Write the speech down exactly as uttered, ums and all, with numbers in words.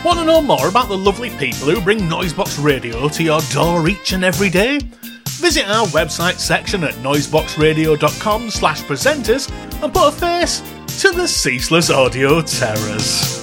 Want to know more about the lovely people who bring Noisebox Radio to your door each and every day? Visit our website section at noiseboxradio.com slash presenters and put a face to the ceaseless audio terrors.